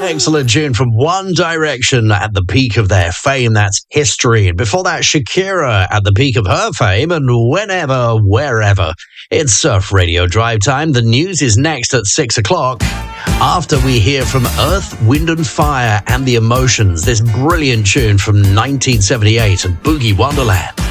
excellent tune from One Direction at the peak of their fame. That's History. And before that, Shakira at the peak of her fame and Whenever, Wherever. It's Surf Radio Drive Time. The news is next at 6 o'clock. After we hear from Earth, Wind and Fire and the Emotions, this brilliant tune from 1978 and Boogie Wonderland.